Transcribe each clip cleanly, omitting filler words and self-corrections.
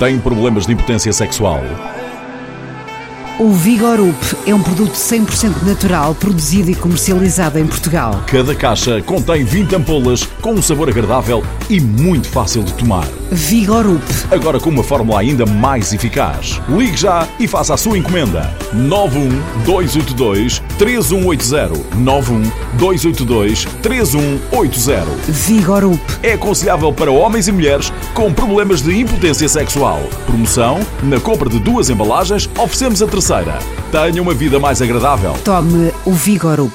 Tem problemas de impotência sexual? O Vigorup é um produto 100% natural, produzido e comercializado em Portugal. Cada caixa contém 20 ampolas com um sabor agradável e muito fácil de tomar. Vigorup. Agora com uma fórmula ainda mais eficaz. Ligue já e faça a sua encomenda. 91282-3180. 91282-3180. Vigorup. É aconselhável para homens e mulheres com problemas de impotência sexual. Promoção: na compra de 2 embalagens, oferecemos a terceira. Tenha uma vida mais agradável. Tome o Vigorup.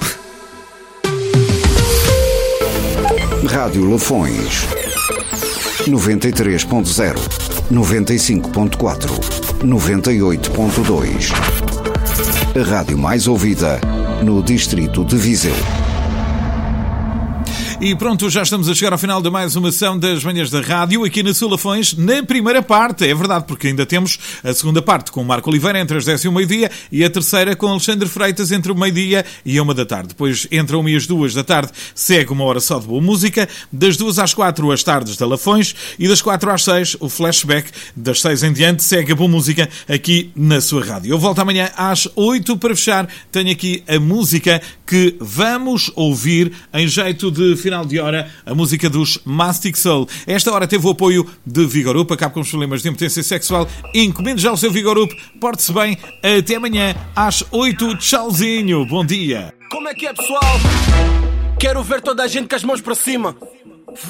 Rádio Lafões 93.0, 95.4, 98.2. A rádio mais ouvida no distrito de Viseu. E pronto, já estamos a chegar ao final de mais uma sessão das Manhãs da Rádio, aqui na Sul Lafões, na primeira parte. É verdade, porque ainda temos a segunda parte com o Marco Oliveira entre as 10 e o meio-dia e a terceira com Alexandre Freitas entre o meio-dia e a 1 da tarde. Depois, entre a 1 e as 2 da tarde, segue uma hora só de boa música. Das 2 às 4, as tardes da Lafões. E das 4 às 6, o flashback. Das 6 em diante, segue a boa música aqui na sua rádio. Eu volto amanhã às 8 para fechar. Tenho aqui a música que vamos ouvir em jeito de final de hora, a música dos Mastic Soul. Esta hora teve o apoio de Vigorup. Acabe com os problemas de impotência sexual. Encomende já o seu Vigorup. Porte-se bem. Até amanhã às 8. Tchauzinho. Bom dia. Como é que é, pessoal? Quero ver toda a gente com as mãos para cima.